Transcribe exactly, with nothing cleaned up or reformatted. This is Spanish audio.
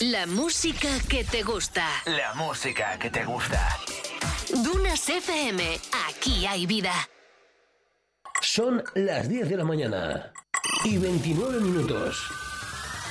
La música que te gusta. La música que te gusta. Dunas F M. Aquí hay vida. Son las diez de la mañana y veintinueve minutos.